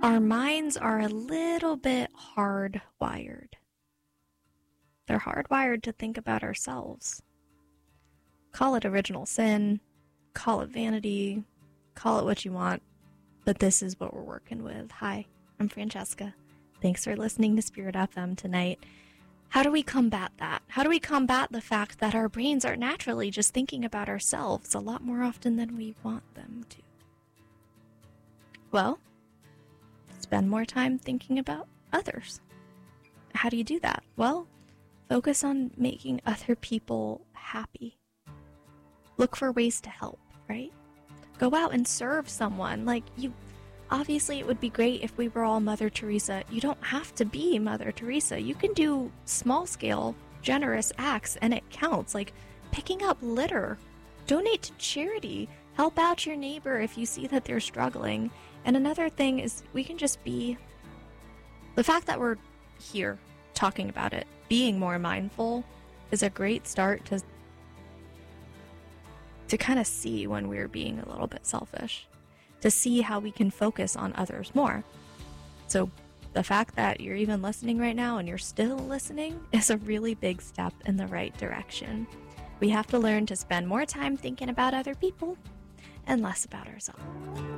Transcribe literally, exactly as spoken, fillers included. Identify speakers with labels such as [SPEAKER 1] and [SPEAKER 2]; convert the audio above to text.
[SPEAKER 1] our minds are a little bit hardwired. They're hardwired to think about ourselves. Call it original sin, call it vanity, call it what you want, but this is what we're working with. Hi, I'm Francesca. Thanks for listening to Spirit F M tonight. How do we combat that? How do we combat the fact that our brains are naturally just thinking about ourselves a lot more often than we want them to? Well, spend more time thinking about others. How do you do that? Well, focus on making other people happy. Look for ways to help, right? Go out and serve someone. Like, you, obviously it would be great if we were all Mother Teresa. You don't have to be Mother Teresa. You can do small scale, generous acts and it counts. Like picking up litter, donate to charity, help out your neighbor if you see that they're struggling. And another thing is we can just be, the fact that we're here talking about it, being more mindful is a great start to to kind of see when we're being a little bit selfish, to see how we can focus on others more. So the fact that you're even listening right now and you're still listening is a really big step in the right direction. We have to learn to spend more time thinking about other people and less about ourselves.